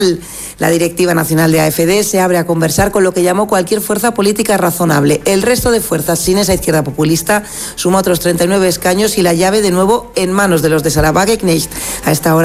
La directiva nacional de AfD se abre a conversar con lo que llamó cualquier fuerza política razonable. El resto de fuerzas sin esa izquierda populista suma otros 39 escaños y la llave de nuevo en manos de los de Sarah Wagenknecht. A esta hora